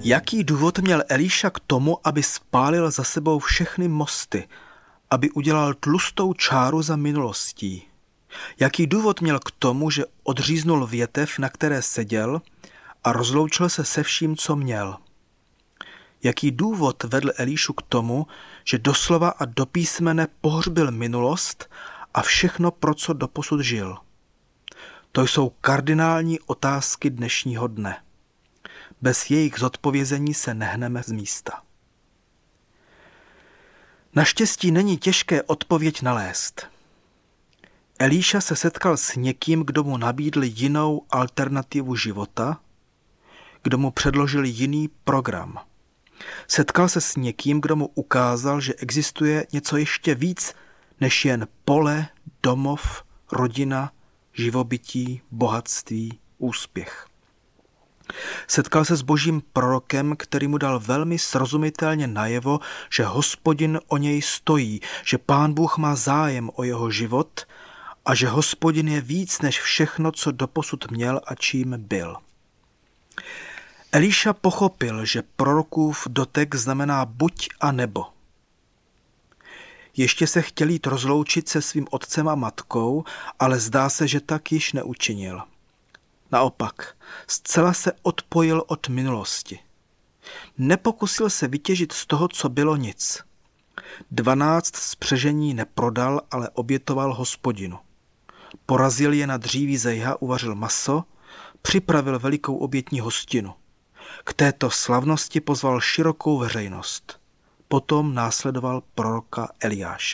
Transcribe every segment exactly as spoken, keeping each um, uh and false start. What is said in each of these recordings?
Jaký důvod měl Elíša k tomu, aby spálil za sebou všechny mosty, aby udělal tlustou čáru za minulostí? Jaký důvod měl k tomu, že odříznul větev, na které seděl, a rozloučil se se vším, co měl? Jaký důvod vedl Elíšu k tomu, že doslova a do písmene pohřbil minulost a všechno, pro co doposud žil? To jsou kardinální otázky dnešního dne. Bez jejich zodpovězení se nehneme z místa. Naštěstí není těžké odpověď nalézt. Elíša se setkal s někým, kdo mu nabídl jinou alternativu života, kdo mu předložil jiný program. Setkal se s někým, kdo mu ukázal, že existuje něco ještě víc, než jen pole, domov, rodina, živobytí, bohatství, úspěch. Setkal se s božím prorokem, který mu dal velmi srozumitelně najevo, že Hospodin o něj stojí, že Pán Bůh má zájem o jeho život a že Hospodin je víc než všechno, co doposud měl a čím byl. Elíša pochopil, že prorokův dotek znamená buď a nebo. Ještě se chtěl jít rozloučit se svým otcem a matkou, ale zdá se, že tak již neučinil. Naopak, zcela se odpojil od minulosti. Nepokusil se vytěžit z toho, co bylo, nic. Dvanáct spřežení neprodal, ale obětoval Hospodinu. Porazil je na dříví zejha, uvařil maso, připravil velikou obětní hostinu. K této slavnosti pozval širokou veřejnost. Potom následoval proroka Eliáše.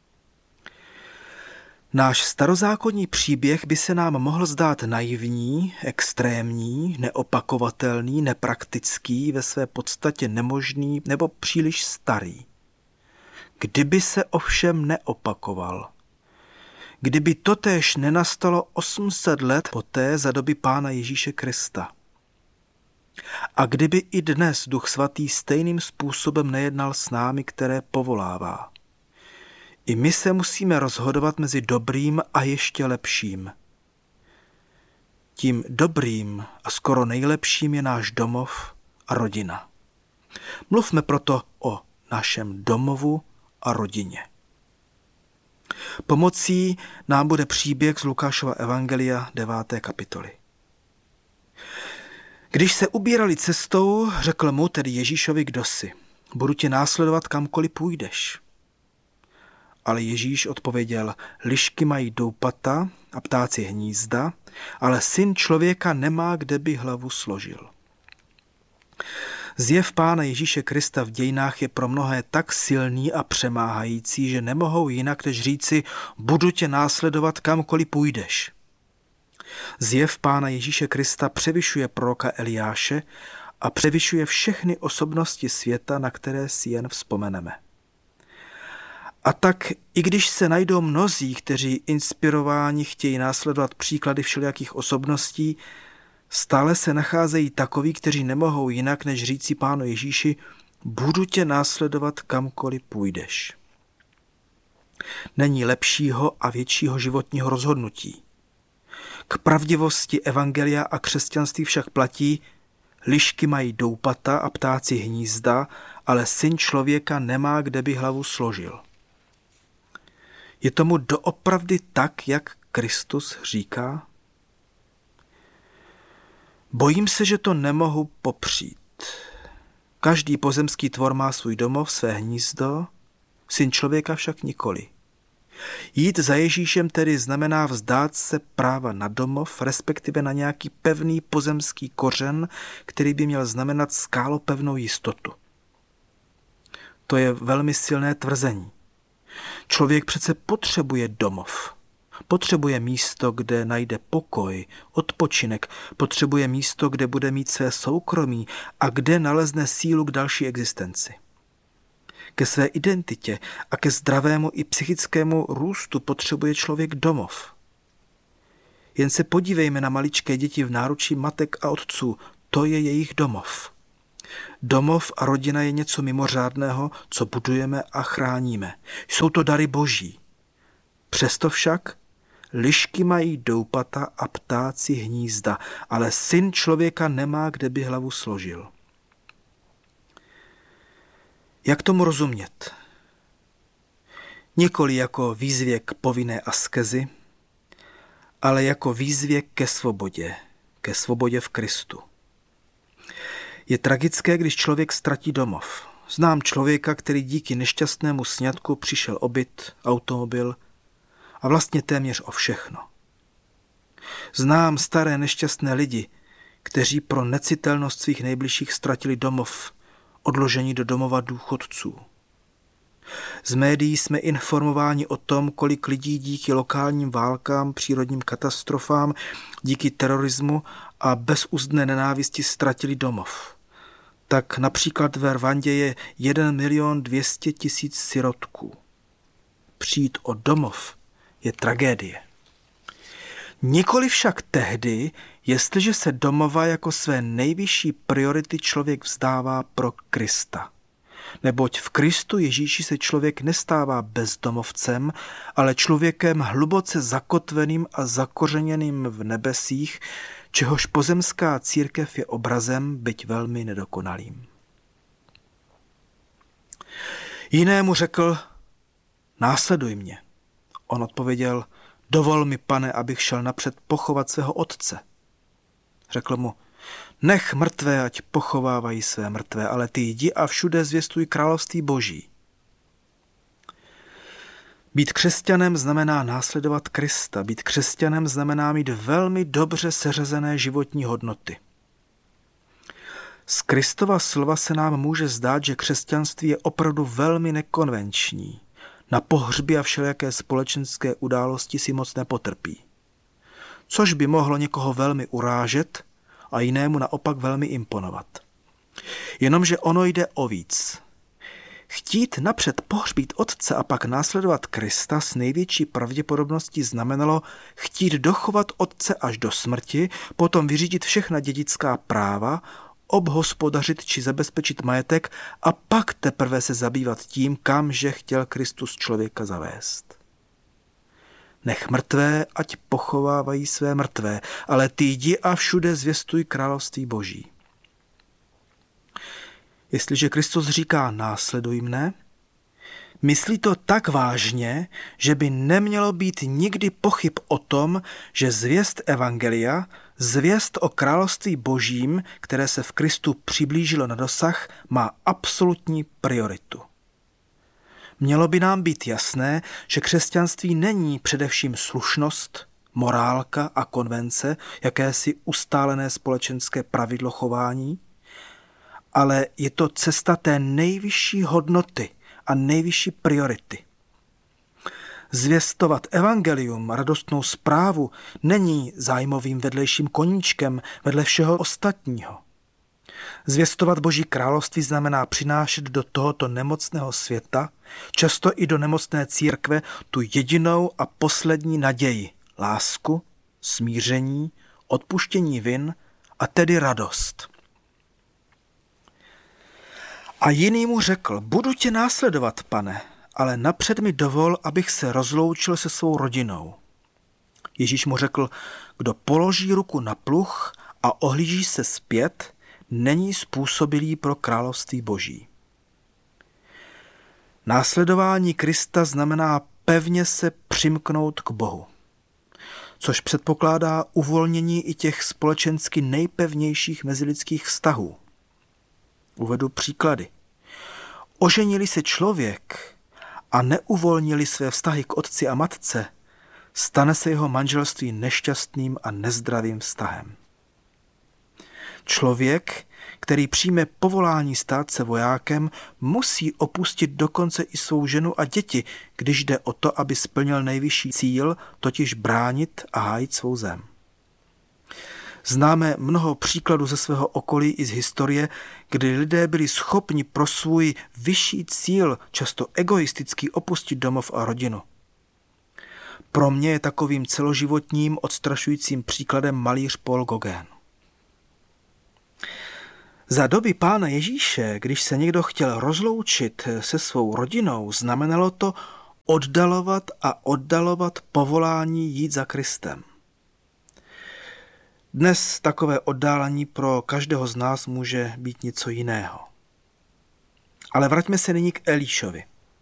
Náš starozákonní příběh by se nám mohl zdát naivní, extrémní, neopakovatelný, nepraktický, ve své podstatě nemožný nebo příliš starý. Kdyby se ovšem neopakoval. Kdyby totéž nenastalo osm set let poté za doby Pána Ježíše Krista. A kdyby i dnes Duch Svatý stejným způsobem nejednal s námi, které povolává. I my se musíme rozhodovat mezi dobrým a ještě lepším. Tím dobrým a skoro nejlepším je náš domov a rodina. Mluvme proto o našem domovu a rodině. Pomocí nám bude příběh z Lukášova evangelia deváté kapitoly. Když se ubírali cestou, řekl mu, tedy Ježíšovi, kdosi: budu tě následovat kamkoliv půjdeš. Ale Ježíš odpověděl: lišky mají doupata a ptáci hnízda, ale syn člověka nemá, kde by hlavu složil. Zjev Pána Ježíše Krista v dějinách je pro mnohé tak silný a přemáhající, že nemohou jinak než říci: budu tě následovat kamkoliv půjdeš. Zjev Pána Ježíše Krista převyšuje proroka Eliáše a převyšuje všechny osobnosti světa, na které si jen vzpomeneme. A tak, i když se najdou mnozí, kteří inspirováni chtějí následovat příklady všelijakých osobností, stále se nacházejí takoví, kteří nemohou jinak, než říci Pánu Ježíši: budu tě následovat kamkoliv půjdeš. Není lepšího a většího životního rozhodnutí. K pravdivosti evangelia a křesťanství však platí: lišky mají doupata a ptáci hnízda, ale syn člověka nemá, kde by hlavu složil. Je tomu doopravdy tak, jak Kristus říká? Bojím se, že to nemohu popřít. Každý pozemský tvor má svůj domov, své hnízdo, syn člověka však nikoli. Jít za Ježíšem tedy znamená vzdát se práva na domov, respektive na nějaký pevný pozemský kořen, který by měl znamenat skálopevnou jistotu. To je velmi silné tvrzení. Člověk přece potřebuje domov. Potřebuje místo, kde najde pokoj, odpočinek, potřebuje místo, kde bude mít své soukromí a kde nalezne sílu k další existenci. Ke své identitě a ke zdravému i psychickému růstu potřebuje člověk domov. Jen se podívejme na maličké děti v náručí matek a otců, to je jejich domov. Domov a rodina je něco mimořádného, co budujeme a chráníme. Jsou to dary boží. Přesto však lišky mají doupata a ptáci hnízda, ale syn člověka nemá, kde by hlavu složil. Jak tomu rozumět? Nikoli jako výzvě k povinné askezi, ale jako výzvě ke svobodě, ke svobodě v Kristu. Je tragické, když člověk ztratí domov. Znám člověka, který díky nešťastnému sňatku přišel o byt, automobil a vlastně téměř o všechno. Znám staré nešťastné lidi, kteří pro necitelnost svých nejbližších ztratili domov, odložení do domova důchodců. Z médií jsme informováni o tom, kolik lidí díky lokálním válkám, přírodním katastrofám, díky terorismu a bezúzdné nenávisti ztratili domov. Tak například ve Rwandě je jeden milion dvě stě tisíc sirotků. Přijít o domov je tragédie. Nikoli však tehdy, jestliže se domova jako své nejvyšší priority člověk vzdává pro Krista. Neboť v Kristu Ježíši se člověk nestává bezdomovcem, ale člověkem hluboce zakotveným a zakořeněným v nebesích, čehož pozemská církev je obrazem, byť velmi nedokonalým. Jinému řekl, následuj mě. On odpověděl, dovol mi, pane, abych šel napřed pochovat svého otce. Řekl mu, nech mrtvé, ať pochovávají své mrtvé, ale ty jdi a všude zvěstuj království Boží. Být křesťanem znamená následovat Krista. Být křesťanem znamená mít velmi dobře seřazené životní hodnoty. Z Kristova slova se nám může zdát, že křesťanství je opravdu velmi nekonvenční. Na pohřby a všelijaké společenské události si moc nepotrpí. Což by mohlo někoho velmi urážet a jinému naopak velmi imponovat. Jenomže ono jde o víc. Chtít napřed pohřbít otce a pak následovat Krista s největší pravděpodobností znamenalo chtít dochovat otce až do smrti, potom vyřídit všechna dědická práva, obhospodařit či zabezpečit majetek a pak teprve se zabývat tím, kamže chtěl Kristus člověka zavést. Nech mrtvé, ať pochovávají své mrtvé, ale ty jdi a všude zvěstuj království Boží. Jestliže Kristus říká následuj mne, myslí to tak vážně, že by nemělo být nikdy pochyb o tom, že zvěst evangelia, zvěst o království Božím, které se v Kristu přiblížilo na dosah, má absolutní prioritu. Mělo by nám být jasné, že křesťanství není především slušnost, morálka a konvence, jakési ustálené společenské pravidlo chování, ale je to cesta té nejvyšší hodnoty a nejvyšší priority. Zvěstovat evangelium, radostnou zprávu, není zájmovým vedlejším koníčkem vedle všeho ostatního. Zvěstovat Boží království znamená přinášet do tohoto nemocného světa, často i do nemocné církve, tu jedinou a poslední naději, lásku, smíření, odpuštění vin a tedy radost. A jiný mu řekl, budu tě následovat, pane, ale napřed mi dovol, abych se rozloučil se svou rodinou. Ježíš mu řekl, kdo položí ruku na pluh a ohlíží se zpět, není způsobilý pro království Boží. Následování Krista znamená pevně se přimknout k Bohu, což předpokládá uvolnění i těch společensky nejpevnějších mezilidských vztahů. Uvedu příklady. Oženili se člověk a neuvolnili své vztahy k otci a matce, stane se jeho manželství nešťastným a nezdravým vztahem. Člověk, který přijme povolání stát se vojákem, musí opustit dokonce i svou ženu a děti, když jde o to, aby splnil nejvyšší cíl, totiž bránit a hájit svou zem. Známe mnoho příkladů ze svého okolí i z historie, kdy lidé byli schopni pro svůj vyšší cíl, často egoisticky, opustit domov a rodinu. Pro mě je takovým celoživotním odstrašujícím příkladem malíř Paul Gauguin. Za doby Pána Ježíše, když se někdo chtěl rozloučit se svou rodinou, znamenalo to oddalovat a oddalovat povolání jít za Kristem. Dnes takové oddálení pro každého z nás může být něco jiného. Ale vraťme se nyní k Elíšovi.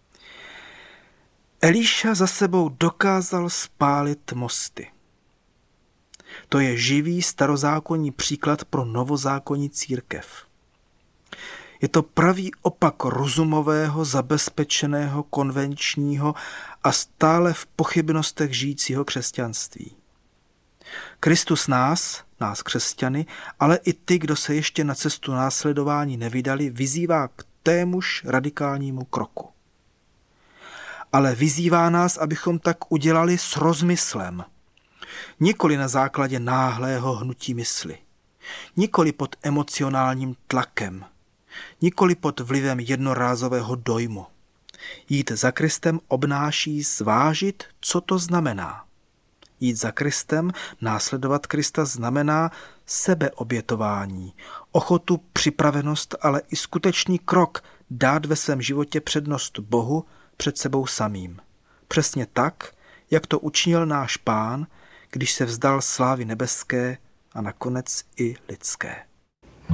Elíša za sebou dokázal spálit mosty. To je živý starozákonní příklad pro novozákonní církev. Je to pravý opak rozumového, zabezpečeného, konvenčního a stále v pochybnostech žijícího křesťanství. Kristus nás, nás křesťany, ale i ty, kdo se ještě na cestu následování nevydali, vyzývá k témuž radikálnímu kroku. Ale vyzývá nás, abychom tak udělali s rozmyslem. Nikoli na základě náhlého hnutí mysli. Nikoli pod emocionálním tlakem. Nikoli pod vlivem jednorázového dojmu. Jít za Kristem obnáší zvážit, co to znamená. Jít za Kristem, následovat Krista znamená sebeobětování, ochotu, připravenost, ale i skutečný krok dát ve svém životě přednost Bohu před sebou samým. Přesně tak, jak to učinil náš Pán, když se vzdal slávy nebeské a nakonec i lidské.